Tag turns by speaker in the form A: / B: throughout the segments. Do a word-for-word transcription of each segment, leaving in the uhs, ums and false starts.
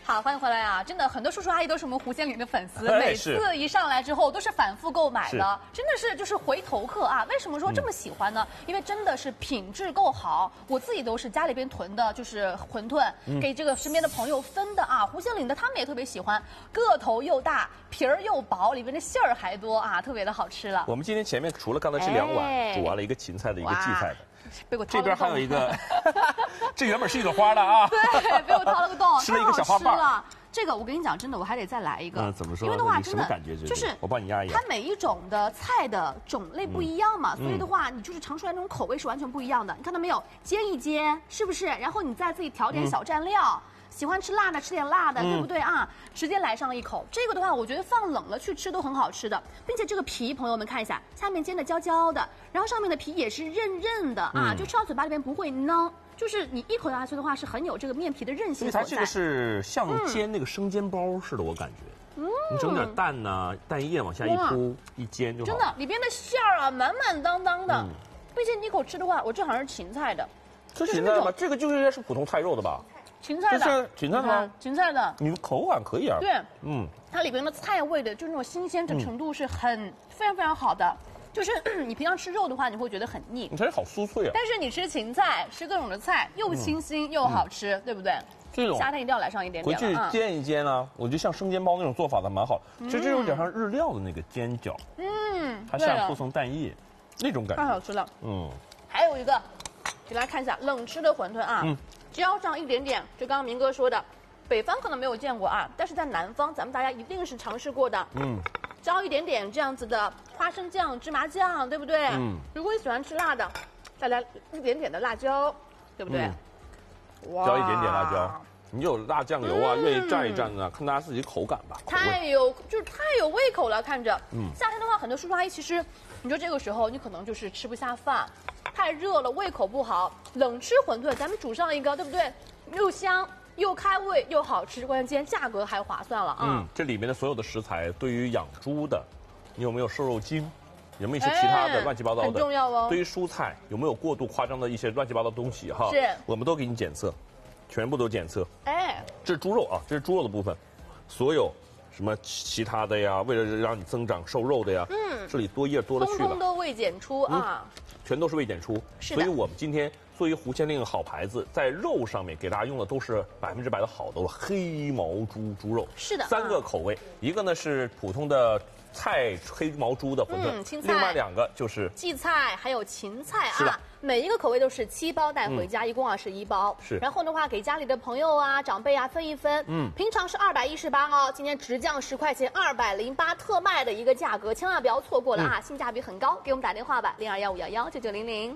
A: 好，欢迎回来啊！真的，很多叔叔阿姨都是我们胡先林的粉丝，每次一上来之后都是反复购买的，真的是就是回头客啊！为什么说这么喜欢呢？嗯、因为真的是品质够好，我自己都是家里边囤的，就是馄饨，嗯、给这个身边的朋友分的啊。胡先林的他们也特别喜欢，个头又大，皮儿又薄，里边的馅儿还多啊，特别的好吃了。
B: 我们今天前面除了刚才这两碗，哎、煮完了一个芹菜的，一个荠菜的。
A: 被我
B: 这边还有一个，这原本是一朵花的啊。
A: 对，被我掏了个洞，
B: 吃了一个小花瓣。
A: 这个我跟你讲，真的，我还得再来一个。
B: 嗯，怎么说？
A: 因为的话，真的
B: 感觉
A: 就是
B: 我帮你压一压。
A: 它每一种的菜的种类不一样嘛，
B: 嗯、
A: 所以的话，你就是尝出来那种口味是完全不一样的。你看到没有？煎一煎，是不是？然后你再自己调点小蘸料。嗯喜欢吃辣的，吃点辣的，嗯、对不对啊？直接来上一口。这个的话，我觉得放冷了去吃都很好吃的，并且这个皮，朋友们看一下，下面煎的焦焦的，然后上面的皮也是韧韧的啊，嗯、就吃到嘴巴里边不会囔。就是你一口咬下去的话，是很有这个面皮的韧性所在。
B: 所以它这个是像煎那个生煎包似的，我感觉。嗯。你整点蛋呐、蛋液往下一铺，一煎就好。
A: 真的，里边的馅儿啊，满满当当的，嗯、并且你一口吃的话，我这好像是芹菜的。
B: 这芹菜吗？这个就应该是普通菜肉的吧？
A: 芹菜的，
B: 这是芹菜的吗？
A: 芹菜的，
B: 你口感可以啊。
A: 对，嗯，它里边的菜味的，就是那种新鲜的程度是很、嗯、非常非常好的。就是你平常吃肉的话，你会觉得很腻。
B: 你这好酥脆啊！
A: 但是你吃芹菜，吃各种的菜，又清新、嗯、又好吃，嗯、对不对？
B: 这种
A: 虾它一定要来上一点点。
B: 回去煎一煎啊，我觉得像生煎包那种做法的蛮好。其实这有点像日料的那个煎饺，嗯，它下铺层蛋液，那种感觉
A: 太好吃了。
B: 嗯，
A: 还有一个，给大家看一下冷吃的馄饨啊。嗯。浇上一点点，就刚刚明哥说的，北方可能没有见过啊，但是在南方，咱们大家一定是尝试过的。嗯，浇一点点这样子的花生酱、芝麻酱，对不对？嗯，如果你喜欢吃辣的，再来一点点的辣椒，对不对？
B: 嗯、哇，浇一点点辣椒，你有辣酱油啊，嗯、愿意蘸一蘸啊，看大家自己口感吧。
A: 太有，就是太有胃口了，看着。嗯，夏天的话，很多叔叔阿姨其实，你说这个时候你可能就是吃不下饭。太热了，胃口不好，冷吃馄饨，咱们煮上一个，对不对？又香又开胃又好吃，关键价格还划算了啊！
B: 嗯，这里面的所有的食材，对于养猪的，你有没有瘦肉精？有没有一些其他的乱七八糟的？
A: 很重要哦。
B: 对于蔬菜，有没有过度夸张的一些乱七八糟的东西？哈，
A: 是，
B: 我们都给你检测，全部都检测。
A: 哎，
B: 这是猪肉啊，这是猪肉的部分，所有。什么其他的呀？为了让你增长瘦肉的呀，嗯，这里多叶多了去了，
A: 通通都未检出啊、
B: 嗯，全都是未检出。
A: 是
B: 所以我们今天作为胡先令好牌子，在肉上面给大家用的都是百分之百的好的黑毛猪猪肉。
A: 是的，
B: 三个口味，嗯、一个呢是普通的菜黑毛猪的馄饨，
A: 嗯、青菜，
B: 另外两个就是
A: 荠菜还有芹菜啊。每一个口味都是七包带回家，嗯、一共啊是一包。
B: 是，
A: 然后的话给家里的朋友啊、长辈啊分一分。嗯，平常是二百一十八哦，今天直降十块钱，二百零八特卖的一个价格，千万不要错过了啊！嗯、性价比很高，给我们打电话吧，零二幺五幺幺九九零零。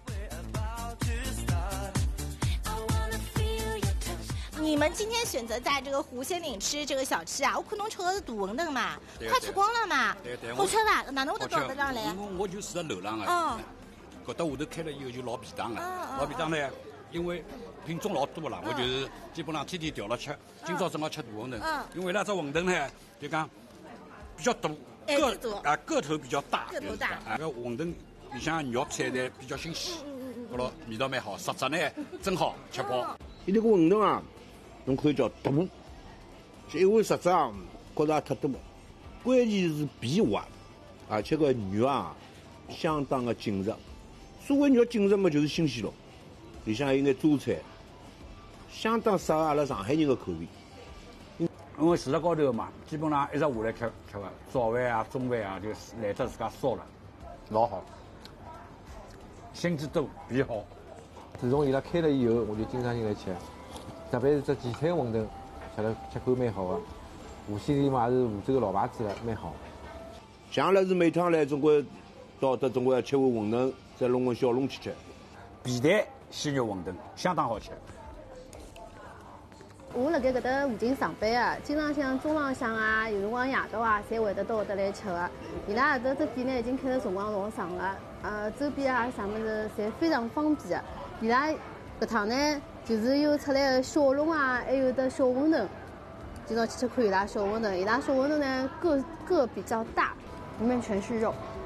C: 你们今天选择在这个胡先岭吃这个小吃啊？我看侬吃的是大馄饨嘛，快吃光了嘛？
D: 对对，
C: 好吃伐？哪能会得到得上来？
D: 我我就住在楼上啊。
C: 哦。
D: 搿搭下头开了以后就老便当了，老便当呢，因为品种老多了，我就是基本上天天调了吃。今朝正好吃大馄饨，因为那只馄饨呢，就讲比较大，个啊个头比较大，
C: 个头大。
D: 啊，搿馄饨里向肉菜呢比较新鲜，搿咯味道蛮好，实质呢真好吃饱。
E: 伊这个馄饨啊，侬可以叫大，因为实质啊觉着也太多，关键是皮滑，而且个肉啊相当的紧实。所谓肉紧实嘛，就是新鲜咯。里向有眼榨菜，相当适合阿拉上海人的口味。
F: 因为市场高头嘛，基本上一直下来吃吃的，早饭啊、中饭啊，就来得自家烧了，老好。心机多，皮好。
G: 自从伊拉开了以后，我就经常性来吃，特别是这荠菜馄饨，吃了吃口蛮好的。胡先林嘛也是湖州的老牌子了，蛮好。
E: 像阿拉是每趟来总归到得总归要吃碗馄饨。再弄个小笼吃吃，
F: 皮蛋鲜肉馄饨相当好吃。
H: 我辣盖搿搭附近上班啊，经常像中浪向啊，有辰光夜到啊，侪会得到搿搭来吃的。伊拉搿搭这店呢已经开了辰光老长了，呃，周边啊啥物事侪非常方便。伊拉搿趟呢就是有出来的小笼啊，还有的小馄饨。经常去吃看伊拉小馄饨，伊拉小馄饨呢个个比较大，里面全是肉。